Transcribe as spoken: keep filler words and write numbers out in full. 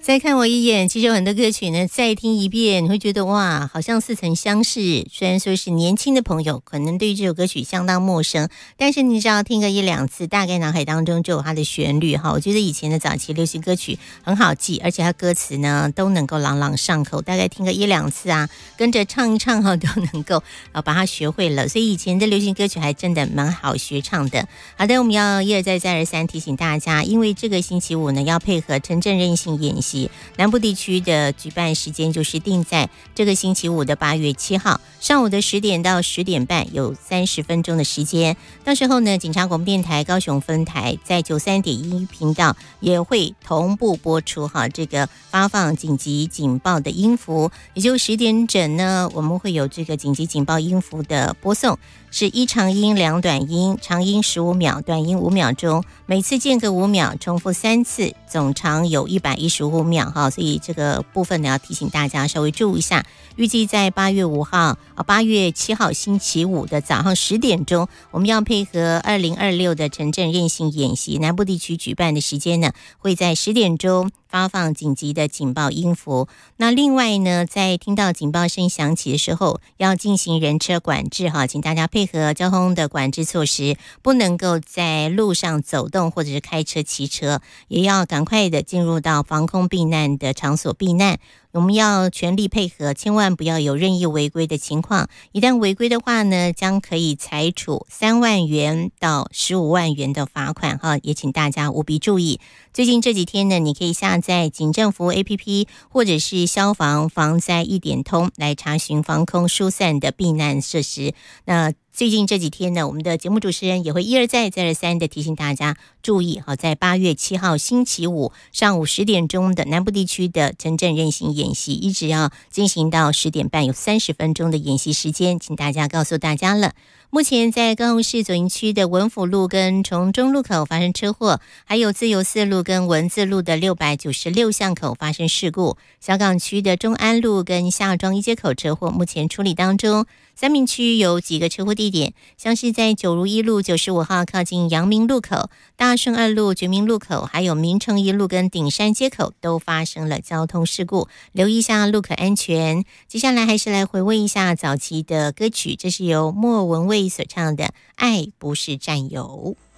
再看我一眼，其实有很多歌曲呢，再听一遍，你会觉得哇，好像似曾相识。虽然说是年轻的朋友，可能对于这首歌曲相当陌生，但是你只要听个一两次，大概脑海当中就有它的旋律哈。我觉得以前的早期流行歌曲很好记，而且它歌词呢都能够朗朗上口，大概听个一两次啊，跟着唱一唱哈，都能够啊把它学会了。所以以前的流行歌曲还真的蛮好学唱的。好的，我们要一而再再而三提醒大家，因为这个星期五呢要配合城镇韧性演习。南部地区的举办时间就是定在这个星期五的八月七号上午的十点到十点半，有三十分钟的时间。到时候呢，警察广播电台高雄分台在九三点一频道也会同步播出哈，这个发放紧急警报的音符，也就十点整呢，我们会有这个紧急警报音符的播送。是一长音两短音，长音十五秒，短音五秒钟，每次间隔五秒，重复三次，总长有一百一十五秒哈。所以这个部分呢，要提醒大家稍微注意一下。预计在八月五号啊，八月七号星期五的早上十点钟，我们要配合二零二六的城镇韧性演习，南部地区举办的时间呢，会在十点钟发放紧急的警报音符。那另外呢，在听到警报声响起的时候，要进行人车管制哈，请大家配合交通的管制措施，不能够在路上走动或者是开车骑车，也要赶快的进入到防空避难的场所避难。我们要全力配合，千万不要有任意违规的情况。一旦违规的话呢，将可以裁处三万元到十五万元的罚款哈，也请大家务必注意。最近这几天呢，你可以下载警政服务 A P P 或者是消防防灾一点通来查询防空疏散的避难设施。那最近这几天呢，我们的节目主持人也会一而再再而三的提醒大家注意好，在八月七号星期五上午十点钟的南部地区的城镇韧性演习，一直要进行到十点半，有三十分钟的演习时间，请大家告诉大家了。目前在高雄市左营区的文府路跟崇中路口发生车祸，还有自由四路跟文字路的六百九十六巷口发生事故。小港区的中安路跟下庄一街口车祸目前处理当中。三民区有几个车祸地点，像是在九如一路九十五号靠近阳明路口、大顺二路觉明路口，还有明诚一路跟顶山街口都发生了交通事故，留意一下路口安全。接下来还是来回味一下早期的歌曲，这是由莫文蔚所唱的《爱不是占有》。